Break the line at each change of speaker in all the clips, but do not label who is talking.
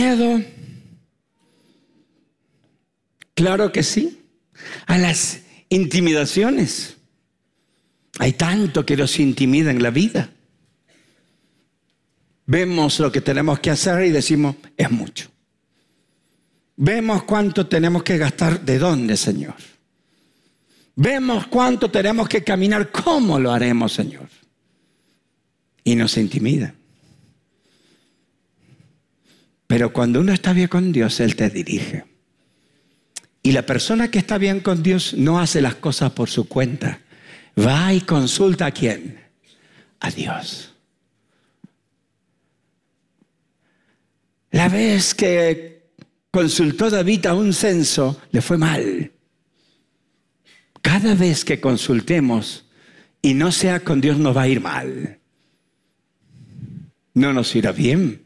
miedo, claro que sí, a las intimidaciones. Hay tanto que nos intimida en la vida. Vemos lo que tenemos que hacer y decimos, es mucho. Vemos cuánto tenemos que gastar. ¿De dónde, Señor? Vemos cuánto tenemos que caminar. ¿Cómo lo haremos, Señor? Y nos intimida. Pero cuando uno está bien con Dios, Él te dirige. Y la persona que está bien con Dios no hace las cosas por su cuenta. Va y consulta ¿a quién? A Dios. La vez que consultó David a un censo, le fue mal. Cada vez que consultemos y no sea con Dios, nos va a ir mal. No nos irá bien.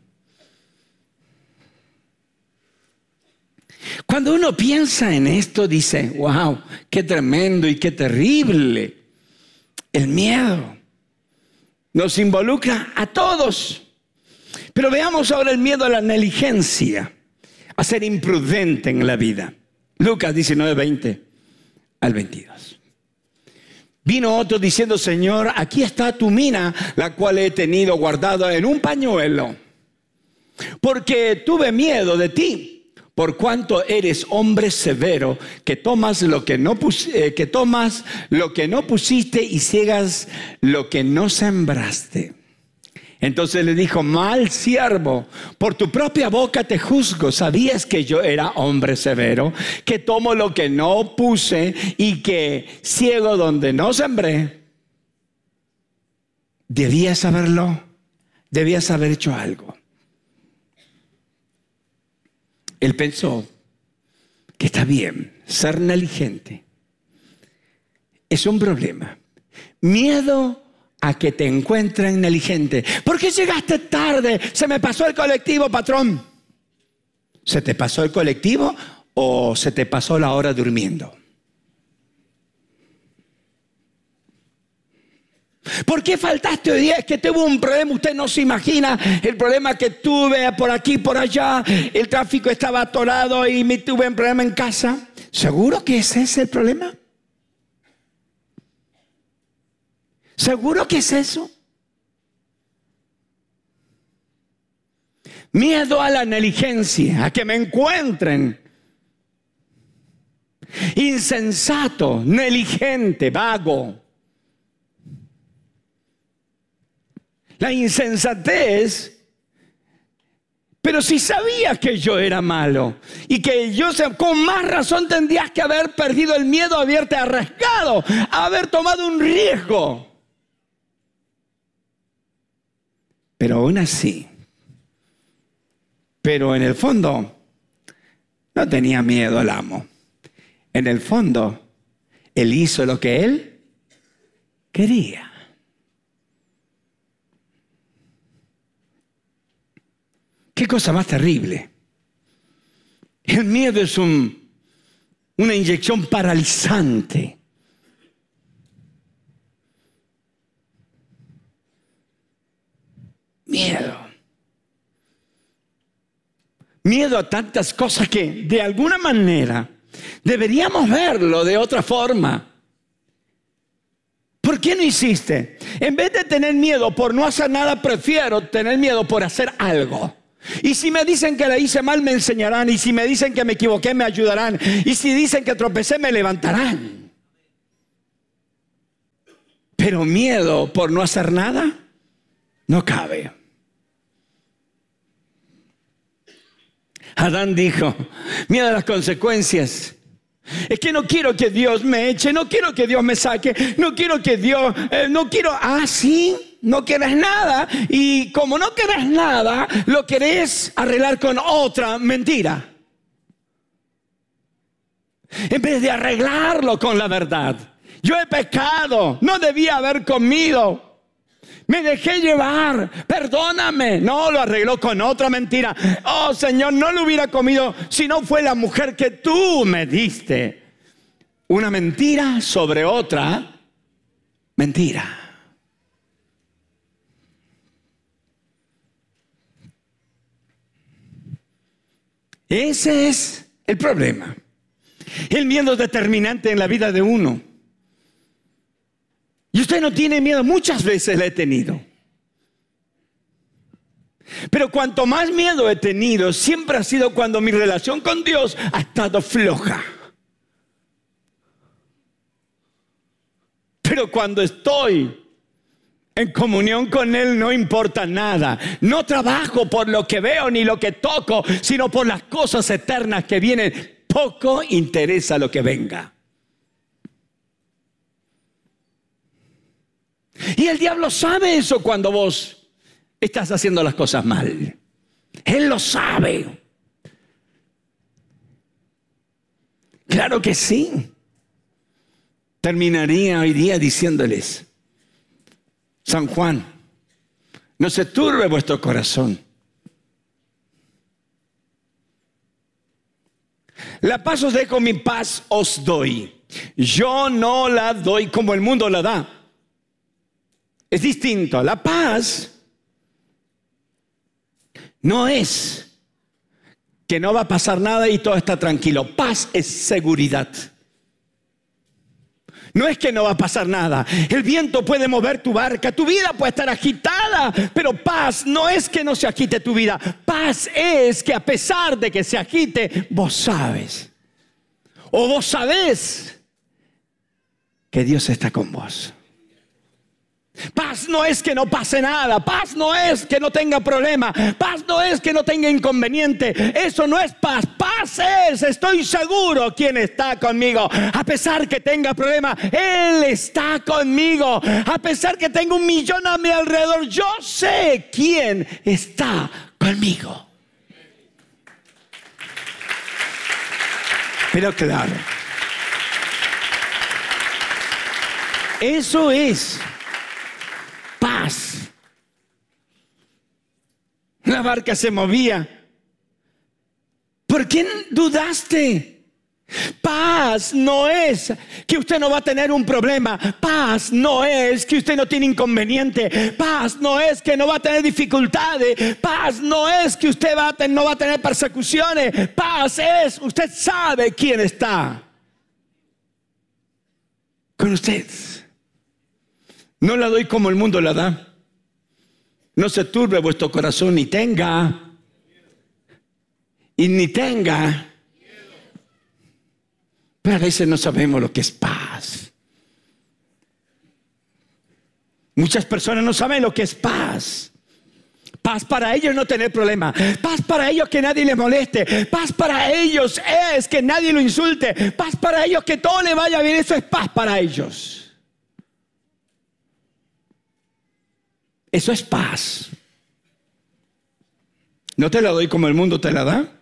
Cuando uno piensa en esto, dice, wow, qué tremendo y qué terrible. El miedo nos involucra a todos. Pero veamos ahora el miedo a la negligencia, a ser imprudente en la vida. Lucas 19, 20 al 22. Vino otro diciendo, Señor, aquí está tu mina, la cual he tenido guardada en un pañuelo, porque tuve miedo de ti. Por cuanto eres hombre severo, que tomas lo que no pusiste y ciegas lo que no sembraste. Entonces le dijo, mal siervo, por tu propia boca te juzgo. ¿Sabías que yo era hombre severo, que tomo lo que no puse y que ciego donde no sembré? Debías saberlo, debías haber hecho algo. Él pensó que está bien, ser negligente es un problema. Miedo a que te encuentren negligente. ¿Por qué llegaste tarde? Se me pasó el colectivo, patrón. ¿Se te pasó el colectivo o se te pasó la hora durmiendo? ¿Por qué faltaste hoy día? Es que tuve un problema, usted no se imagina el problema que tuve por aquí, por allá. El tráfico estaba atorado y me tuve un problema en casa. ¿Seguro que ese es el problema? ¿Seguro que es eso? Miedo a la negligencia, a que me encuentren insensato, negligente, vago. La insensatez, pero si sabías que yo era malo y que yo, con más razón tendrías que haber perdido el miedo, haberte arriesgado, haber tomado un riesgo. Pero aún así, pero en el fondo, no tenía miedo al amo. En el fondo, él hizo lo que él quería. Qué cosa más terrible. El miedo es una inyección paralizante. Miedo. Miedo a tantas cosas que de alguna manera deberíamos verlo de otra forma. ¿Por qué no hiciste? En vez de tener miedo por no hacer nada, prefiero tener miedo por hacer algo. Y si me dicen que la hice mal, me enseñarán. Y si me dicen que me equivoqué, me ayudarán. Y si dicen que tropecé, me levantarán. Pero miedo por no hacer nada, no cabe. Adán dijo, miedo a las consecuencias. Es que no quiero que Dios me eche, no quiero que Dios me saque, no quiero que Dios, sí, no quieres nada. Y como no quieres nada, lo querés arreglar con otra mentira. En vez de arreglarlo con la verdad. Yo he pecado, no debía haber comido. Me dejé llevar, perdóname. No, lo arregló con otra mentira. Oh, Señor, no lo hubiera comido si no fue la mujer que tú me diste. Una mentira sobre otra mentira. Ese es el problema. El miedo es determinante en la vida de uno. Y usted no tiene miedo, muchas veces lo he tenido. Pero cuanto más miedo he tenido, siempre ha sido cuando mi relación con Dios ha estado floja. Pero cuando estoy en comunión con Él, no importa nada. No trabajo por lo que veo ni lo que toco, sino por las cosas eternas que vienen. Poco interesa lo que venga. Y el diablo sabe eso cuando vos estás haciendo las cosas mal. Él lo sabe. Claro que sí. Terminaría hoy día diciéndoles: San Juan, no se turbe vuestro corazón. La paz os dejo, mi paz os doy. Yo no la doy como el mundo la da. Es distinto. La paz no es que no va a pasar nada y todo está tranquilo. Paz es seguridad. No es que no va a pasar nada. El viento puede mover tu barca, tu vida puede estar agitada, pero paz no es que no se agite tu vida. Paz es que a pesar de que se agite, vos sabes, o vos sabés que Dios está con vos. Paz no es que no pase nada. Paz no es que no tenga problema. Paz no es que no tenga inconveniente. Eso no es paz. Paz es: estoy seguro quién está conmigo. A pesar que tenga problema, Él está conmigo. A pesar que tenga 1 millón a mi alrededor, yo sé quién está conmigo. Pero claro, eso es paz. La barca se movía. ¿Por qué dudaste? Paz no es que usted no va a tener un problema. Paz no es que usted no tiene inconveniente. Paz no es que no va a tener dificultades. Paz no es que usted no va a tener persecuciones. Paz es: usted sabe quién está con usted. No la doy como el mundo la da. No se turbe vuestro corazón, ni tenga Pero a veces no sabemos lo que es paz. Muchas personas no saben lo que es paz. Paz para ellos no tener problema. Paz para ellos que nadie les moleste. Paz para ellos es que nadie lo insulte. Paz para ellos que todo le vaya bien. Eso es paz para ellos. Eso es paz. No te la doy como el mundo te la da.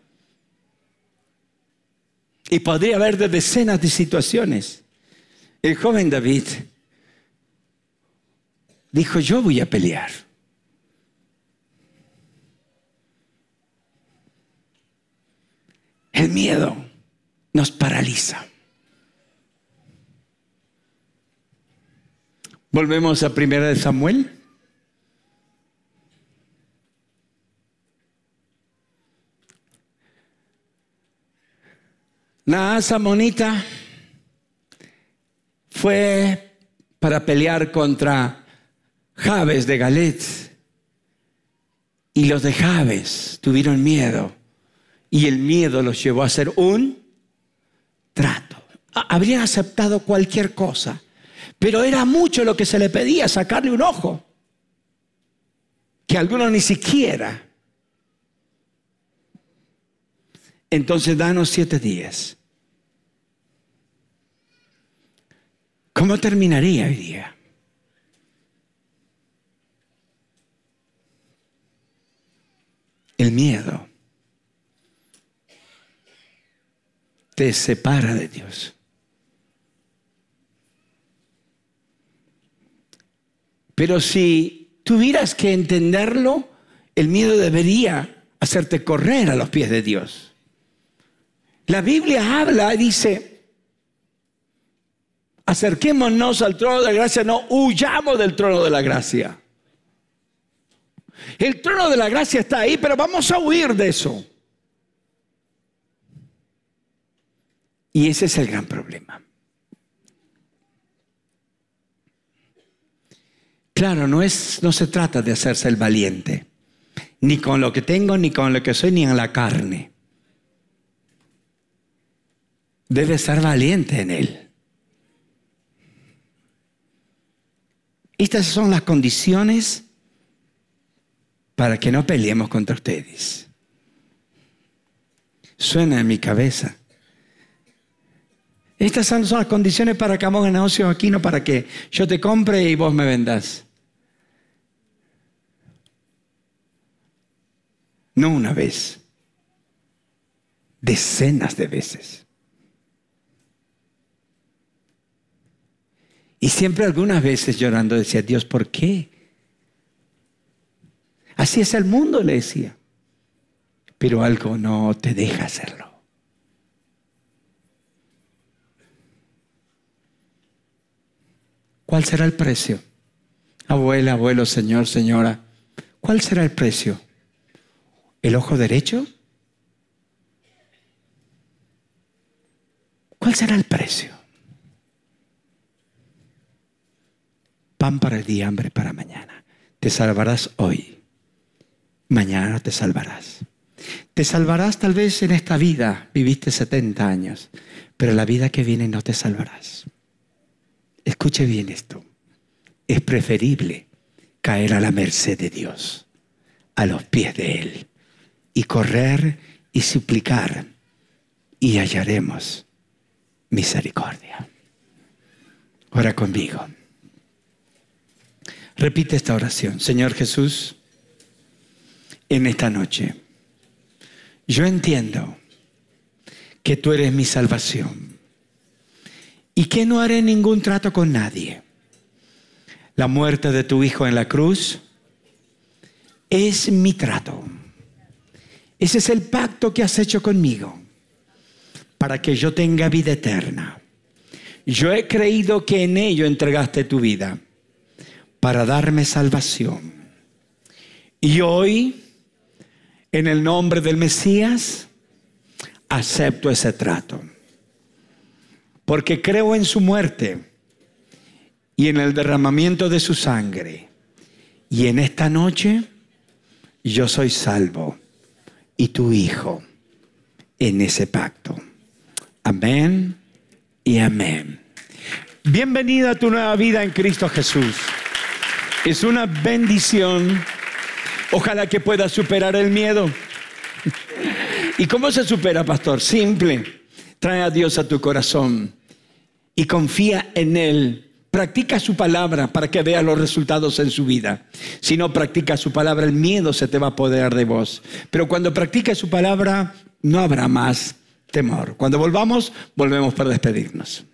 Y podría haber de decenas de situaciones. El joven David dijo: yo voy a pelear. El miedo nos paraliza. Volvemos a 1 Samuel. Naas amonita fue para pelear contra Jabes de Galet. Y los de Jabes tuvieron miedo. Y el miedo los llevó a hacer un trato. Habrían aceptado cualquier cosa. Pero era mucho lo que se le pedía: sacarle un ojo. Que algunos ni siquiera. Entonces danos 7 días. ¿Cómo terminaría hoy día? El miedo te separa de Dios. Pero si tuvieras que entenderlo, el miedo debería hacerte correr a los pies de Dios. La Biblia habla y dice: acerquémonos al trono de la gracia, no huyamos del trono de la gracia. El trono de la gracia está ahí, pero vamos a huir de eso. Y ese es el gran problema. Claro, no se trata de hacerse el valiente, ni con lo que tengo, ni con lo que soy, ni en la carne. Debe ser valiente en Él. Estas son las condiciones para que no peleemos contra ustedes. Suena en mi cabeza. Estas son las condiciones para que hagamos negocio aquí, no para que yo te compre y vos me vendas. No una vez, decenas de veces. Y siempre algunas veces llorando decía, Dios, ¿por qué? Así es el mundo, le decía. Pero algo no te deja hacerlo. ¿Cuál será el precio? Abuela, abuelo, señor, señora. ¿Cuál será el precio? ¿El ojo derecho? ¿Cuál será el precio? Pan para el día, hambre para mañana. Te salvarás hoy. Mañana te salvarás. Te salvarás tal vez en esta vida. Viviste 70 años. Pero la vida que viene no te salvarás. Escuche bien esto. Es preferible caer a la merced de Dios, a los pies de Él, y correr y suplicar, y hallaremos misericordia. Ora conmigo. Repite esta oración. Señor Jesús, en esta noche, yo entiendo que tú eres mi salvación y que no haré ningún trato con nadie. La muerte de tu Hijo en la cruz es mi trato. Ese es el pacto que has hecho conmigo para que yo tenga vida eterna. Yo he creído que en ello entregaste tu vida para darme salvación. Y hoy, en el nombre del Mesías, acepto ese trato. Porque creo en su muerte y en el derramamiento de su sangre. Y en esta noche, yo soy salvo y tu hijo en ese pacto. Amén y amén. Bienvenida a tu nueva vida en Cristo Jesús. Es una bendición. Ojalá que puedas superar el miedo. ¿Y cómo se supera, pastor? Simple. Trae a Dios a tu corazón y confía en Él. Practica su palabra para que veas los resultados en su vida. Si no practicas su palabra, el miedo se te va a apoderar de vos. Pero cuando practicas su palabra, no habrá más temor. Cuando volvemos para despedirnos.